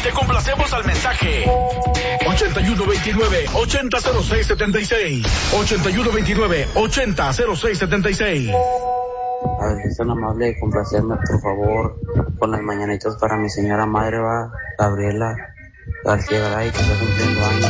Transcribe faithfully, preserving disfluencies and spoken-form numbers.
Te complacemos al mensaje. ochenta y uno veintinueve, ochenta cero seis setenta y seis. ochenta y uno veintinueve, ochenta cero seis setenta y seis. A ver, es tan amable de complacerme, por favor, con las mañanitas para mi señora madre, va, Gabriela García Garay, que está cumpliendo años.